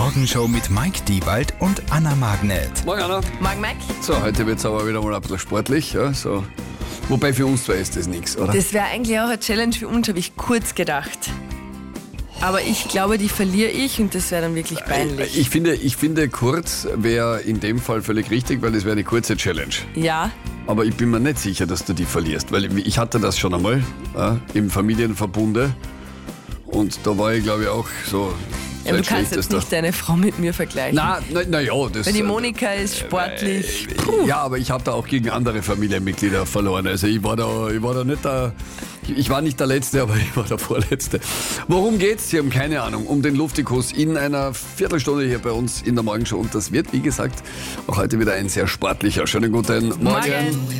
Morgenshow mit Mike Diewald und Anna Magnet. Morgen, Anna. Morgen, Mike. So, heute wird es aber wieder mal ein bisschen sportlich. Ja, so. Wobei für uns zwei ist das nichts, oder? Das wäre eigentlich auch eine Challenge für uns, habe ich kurz gedacht. Aber ich glaube, die verliere ich und das wäre dann wirklich peinlich. Ich finde, kurz wäre in dem Fall völlig richtig, weil das wäre eine kurze Challenge. Ja, Aber ich bin mir nicht sicher, dass du die verlierst, weil ich hatte das schon einmal im Familienverbunde und da war ich, glaube ich, auch so... ja, du kannst jetzt nicht deine Frau mit mir vergleichen. Na ja, das... Wenn die Monika ist sportlich. Ja, aber ich habe da auch gegen andere Familienmitglieder verloren. Also ich war da nicht der... Ich war nicht der Letzte, aber ich war der Vorletzte. Worum geht's? Sie haben keine Ahnung. Um den Luftikus in einer Viertelstunde hier bei uns in der Morgenshow. Und das wird, wie gesagt, auch heute wieder ein sehr sportlicher. Schönen guten Morgen. Morgen.